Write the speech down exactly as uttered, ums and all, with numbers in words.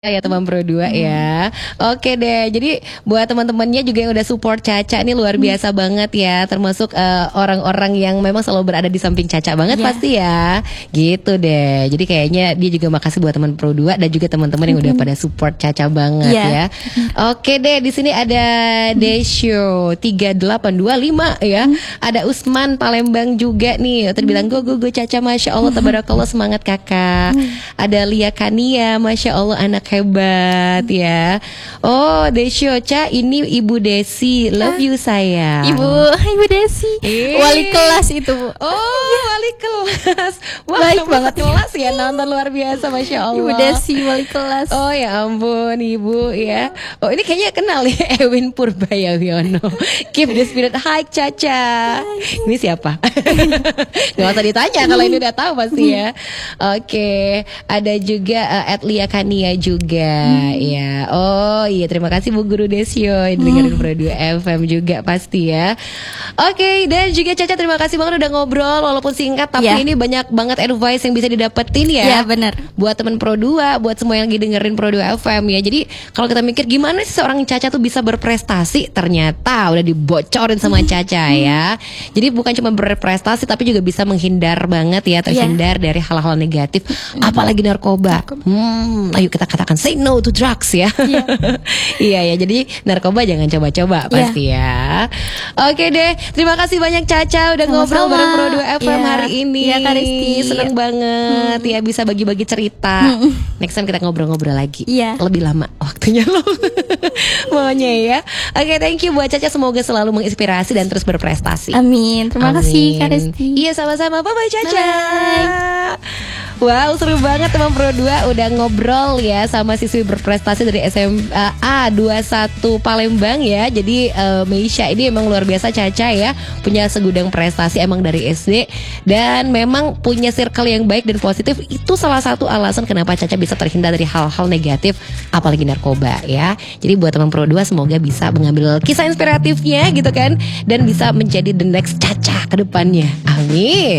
Ya teman Pro dua ya. Oke deh. Jadi buat teman-temannya juga yang udah support Caca nih luar biasa hmm. banget ya. Termasuk uh, orang-orang yang memang selalu berada di samping Caca banget yeah. pasti ya. Gitu deh. Jadi kayaknya dia juga makasih buat teman Pro dua dan juga teman-teman yang udah pada support Caca banget yeah. ya. Oke deh, di sini ada Desyo tiga delapan dua lima ya. Hmm. Ada Usman Palembang juga nih. Terbilang go go go Caca, masya Allah tabarakallah, semangat kakak. Hmm. Ada Lia Kania, masya Allah anak hebat ya. Oh Desyo, Ca, ini Ibu Desi, love you sayang. Ibu, Ibu Desi, eh. wali kelas itu. Oh ya. Wali kelas. Wah, baik banget kelas ya, nonton luar biasa, masya Allah. Ibu Desi wali kelas. Oh ya ampun Ibu ya. Oh ini kayaknya kenal ya, Ewin Purbayawiono. Keep the spirit high Caca. Hai. Ini siapa? Gak usah ditanya kalau ini udah tahu pasti ya. Oke, ada juga uh, at Lia Kania juga. juga hmm. ya. Oh iya, terima kasih Bu Guru Desyo yang dengerin Pro dua F M juga pasti ya. Oke, okay, dan juga Caca terima kasih banget udah ngobrol walaupun singkat tapi yeah. ini banyak banget advice yang bisa didapetin ya. Iya yeah, benar. Buat teman Pro dua, buat semua yang lagi dengerin Pro dua F M ya. Jadi kalau kita mikir gimana sih seorang Caca tuh bisa berprestasi, ternyata udah dibocorin sama Caca ya. Jadi bukan cuma berprestasi tapi juga bisa menghindar banget ya, terhindar yeah. dari hal-hal negatif, apalagi narkoba. Hmm, ayo kita katakan say no to drugs ya. Iya yeah. ya, jadi narkoba jangan coba-coba pasti yeah. ya. Oke deh, terima kasih banyak Caca udah Sama-sama. ngobrol bareng Pro dua F M yeah. hari ini. Iya, Kak Risti. Seneng banget hmm. ya bisa bagi-bagi cerita. Hmm. Next time kita ngobrol-ngobrol lagi. Iya. Lebih lama waktunya loh. Maunya ya. Oke, thank you buat Caca, semoga selalu menginspirasi dan terus berprestasi. Amin. Terima Amin. kasih Kak Risti. Iya, sama-sama. Bye-bye Caca. Bye. Wow, seru banget teman Pro dua udah ngobrol ya sama siswi berprestasi dari S M A dua puluh satu Palembang ya. Jadi uh, Meisha ini emang luar biasa Caca ya, punya segudang prestasi emang dari S D dan memang punya circle yang baik dan positif. Itu salah satu alasan kenapa Caca bisa terhindar dari hal-hal negatif apalagi narkoba ya. Jadi buat teman Pro dua semoga bisa mengambil kisah inspiratifnya gitu kan dan bisa menjadi the next Caca ke depannya. Amin.